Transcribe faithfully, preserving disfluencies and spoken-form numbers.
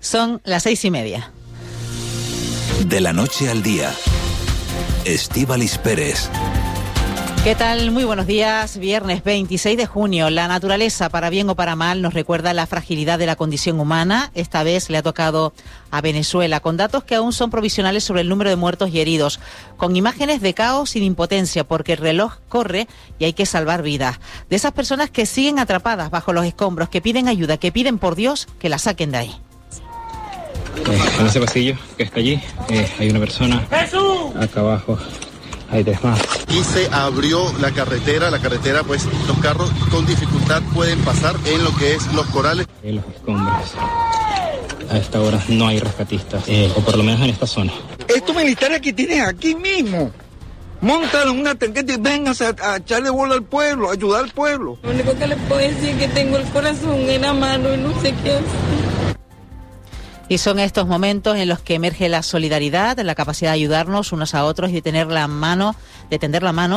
Son las seis y media. De la noche al día, Estíbaliz Pérez. ¿Qué tal? Muy buenos días. Viernes veintiséis de junio. La naturaleza, para bien o para mal, nos recuerda la fragilidad de la condición humana. Esta vez le ha tocado a Venezuela, con datos que aún son provisionales sobre el número de muertos y heridos, con imágenes de caos y de impotencia, porque el reloj corre y hay que salvar vidas. De esas personas que siguen atrapadas bajo los escombros, que piden ayuda, que piden por Dios que la saquen de ahí. Eh, en ese pasillo que está allí eh, hay una persona. ¡Jesús! Acá abajo hay tres más. Y se abrió la carretera, la carretera pues los carros con dificultad pueden pasar en lo que es los corales. En los escombros. A esta hora no hay rescatistas, eh, o por lo menos en esta zona. Estos militares que tienes aquí mismo, móntalo en una tanqueta y vengas a, a echarle bola al pueblo, a ayudar al pueblo. Lo único que les puedo decir es que tengo el corazón en la mano y no sé qué hacer. Y son estos momentos en los que emerge la solidaridad, la capacidad de ayudarnos unos a otros y de tener la mano, de tender la mano